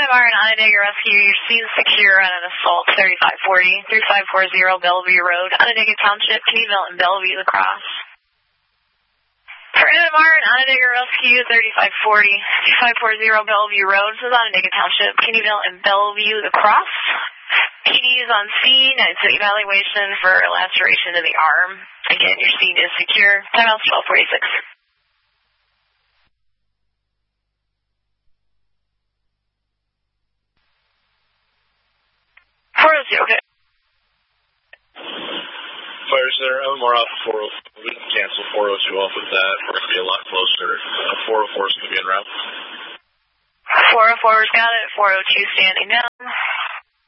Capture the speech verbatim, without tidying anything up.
M R and Onondaga Rescue, your scene is secure on an assault thirty-five forty, thirty-five forty Bellevue Road, Onondaga Township, Kennyville, and Bellevue, La Crosse. For M M R and Onondaga Rescue, thirty-five forty, thirty-five forty Bellevue Road, this is Onondaga Township, Kennyville, and Bellevue, La Crosse. P D is on scene, and it's an evaluation for laceration to the arm. Again, your scene is secure. Timeout twelve forty-six. four oh two, okay. Fire Center, M M R off four oh four. We can cancel four oh two off with that. We're going to be a lot closer. Uh, four oh four is going to be en route. four oh four's got it. four oh two standing down.